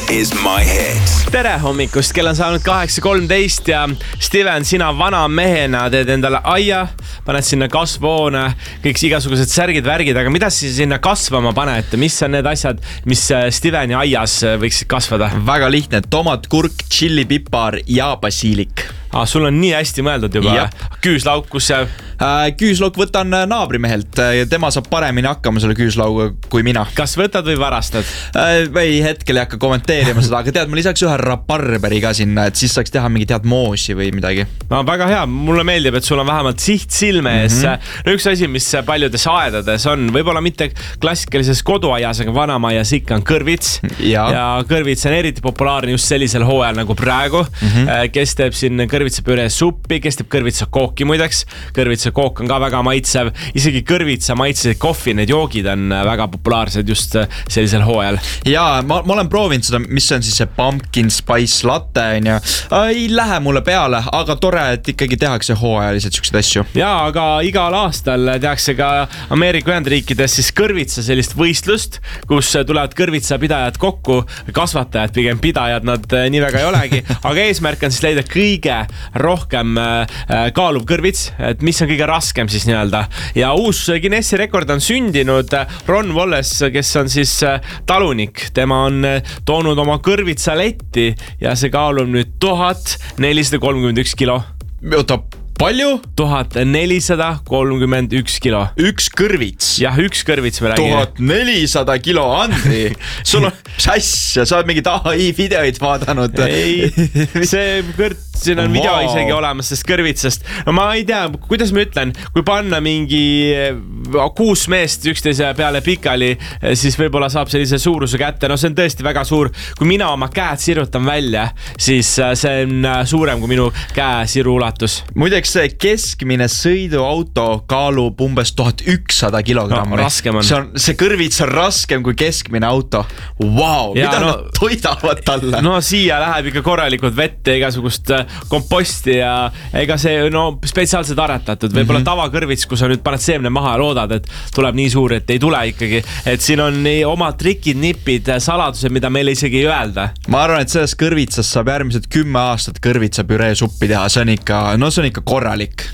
is my hit. Tere hommikust, kell on saanud 8.13 ja Steven, sina vana mehena teed endale aia, paned sinna kasvuhoone, kõik igasugused särgid, värgid, aga mida siis sinna kasvama paned? Mis on need asjad, mis Steveni aias võiksid kasvada? Väga lihtne, tomat, kurk, tšilli, pipar ja basiilik. Sul on nii hästi mõeldud juba. Küüslauk, kus see? Küüslauk võtan naabrimehelt ja tema saab paremini hakkama selle küüslauga kui mina. Kas võtad või varastad? Ei, hetkel ei hakka kommenteerima seda, aga tead, ma lisaks ühe rabarberi ka sinna, et siis saaks teha mingi moosi või midagi. No, väga hea, mulle meeldib, et sul on vähemalt siht silme ees. No üks asi, mis paljudes aedades on, võib-olla mitte klassikalises koduaias, aga vanamaias ikka on kõrvits. Ja kõrvits on eriti populaarne just sellisel hooajal nagu praegu. Kes teeb siin kõrvitsapüre suppi, kes teeb kõrvitsakooki muideks. Kõrvitsakook on ka väga maitsev. Isegi kõrvitsa maitseid kohvi, need joogid on väga populaarsed just sellisel hooajal. Ja ma olen proovinud seda, mis on siis see pumpkin spice latte. Ei lähe mulle peale, aga tore, et ikkagi tehakse hooajaliselt siukseid asju. Ja, aga igal aastal tehakse ka Ameerika Ühendriikides siis kõrvitsa sellist võistlust, kus tulevad kõrvitsapidajad kokku, kasvatajad, pigem pidajad nad nii väga ei olegi, aga eesmärk on siis leida kõige rohkem kaaluv kõrvits, et mis on kõige raskem siis nii-öelda. Ja uus Guinessi rekord on sündinud. Ron Wallace, kes on siis talunik, tema on toonud oma kõrvitsaletti ja see kaalub nüüd 1431 kilo. Oota, palju? 1431 kilo. Üks kõrvits? Jah, üks kõrvits me räägime. 1400 kilo, Andri. Sul on asja, sa oled mingid AI videoid vaadanud. Ei, see siin on video isegi olemas sest kõrvitsast. No ma ei tea, kuidas ma ütlen, kui panna mingi 6 meest üksteise peale pikali, siis võib-olla saab sellise suuruse kätte. No see on tõesti väga suur. Kui mina oma käed sirutan välja, siis see on suurem kui minu käe siru ulatus. Muideks see keskmine sõiduauto kaalub umbes 1100 kilogrammi. No, raskem on. See kõrvits on raskem kui keskmine auto. Wow, mida nad toidavad talle? No siia läheb ikka korralikult vette, igasugust komposti ja ega see spetsiaalselt aretatud. Võib-olla tavakõrvits, kui sa nüüd paned seemne maha ja loodad, et tuleb nii suur, et ei tule ikkagi. Et siin on nii omad trikid, nipid, saladused, mida meile isegi ei öelda. Ma arvan, et sellest kõrvitsast saab järgmised 10 aastat kõrvitsapüree suppi teha. See on ikka korralik.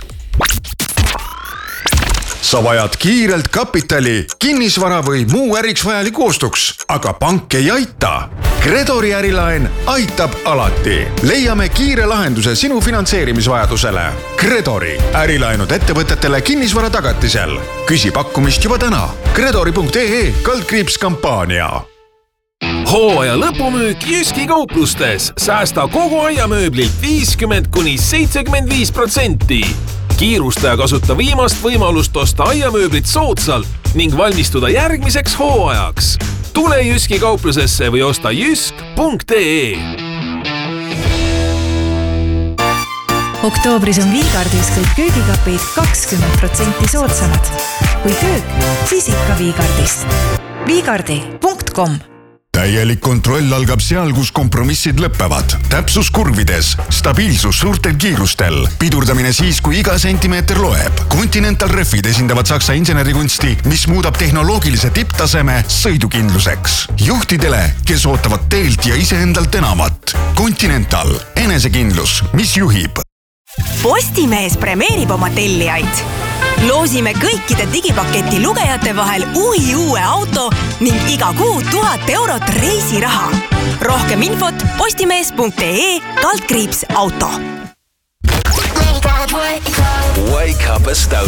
Sa vajad kiirelt kapitali, kinnisvara või muu äriks vajaliku ostuks, aga pank ei aita. Credori ärilaen aitab alati. Leiame kiire lahenduse sinu finantseerimisvajadusele. Credori ärilaenud ettevõtetele kinnisvara tagatisel. Küsi pakkumist juba täna. Credori.ee/kampaania. Hooaja lõpumüük Jyski kauplustes. Säästa kogu aiamööblilt 50–75%. Kiirusta ja kasuta viimast võimalust osta aiamööblit soodsalt ning valmistuda järgmiseks hooajaks. Tule Jyski kauplusesse või osta jysk.ee. Oktoobris on Viigardis kõik köögikapid 20% soodsamad. Kui köök, siis ikka Viigardist. Viigardi.com. Täielik kontroll algab seal, kus kompromissid lõppevad. Täpsus kurvides, stabiilsus suurtel kiirustel, pidurdamine siis, kui iga sentimeeter loeb. Continental Refid esindavad Saksa insenerikunsti, mis muudab tehnoloogilise tipptaseme sõidukindluseks. Juhtidele, kes ootavad teelt ja iseendalt enamat. Continental, enesekindlus, mis juhib. Postimees premeerib oma tellijaid. Loosime kõikide digipaketi lugejate vahel uue auto ning iga kuu 1000 eurot reisiraha. Rohkem infot postimees.ee/auto. Wake up Estonia.